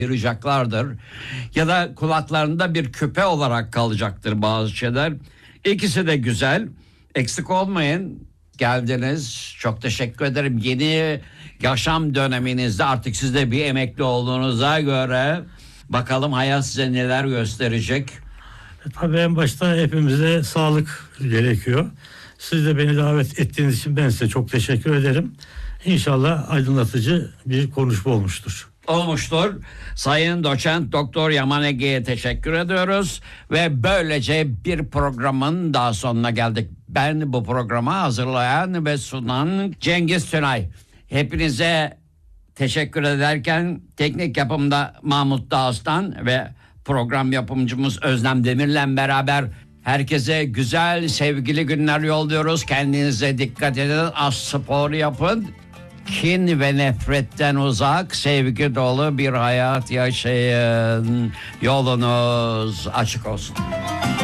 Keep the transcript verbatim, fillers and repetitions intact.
ayıracaklardır. Ya da kulaklarında bir küpe olarak kalacaktır bazı şeyler. İkisi de güzel. Eksik olmayın. Geldiniz. Çok teşekkür ederim. Yeni yaşam döneminizde artık siz de bir emekli olduğunuza göre bakalım hayat size neler gösterecek. Tabii en başta hepimize sağlık gerekiyor. Siz de beni davet ettiğiniz için ben size çok teşekkür ederim. İnşallah aydınlatıcı bir konuşma olmuştur. Olmuştur. Sayın Doçent Doktor Yaman Ege'ye teşekkür ediyoruz ve böylece bir programın daha sonuna geldik. Ben bu programı hazırlayan ve sunan Cengiz Tünay. Hepinize teşekkür ederken teknik yapımda Mahmut Dağıstan ve program yapımcımız Özlem Demir'le beraber herkese güzel, sevgili günler yolluyoruz. Kendinize dikkat edin, az spor yapın. Kin ve nefretten uzak, sevgi dolu bir hayat yaşayın. Yolunuz açık olsun.